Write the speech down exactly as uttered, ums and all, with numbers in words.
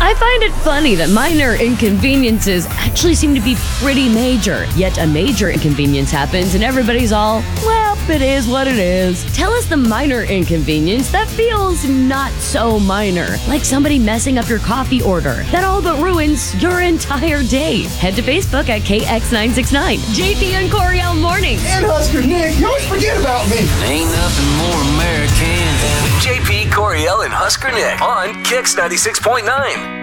I find it funny that minor inconveniences actually seem to be pretty major, yet a major inconvenience happens and everybody's all, well, it is what it is. Tell us the minor inconvenience that feels not so minor, like somebody messing up your coffee order, that all but ruins your entire day. Head to Facebook at K X nine six nine. J P and Coriel Mornings. And Husker Nick, you always forget about me. Ain't nothing more American than J P, Coriel, and Husker Nick on Kix ninety-six point nine.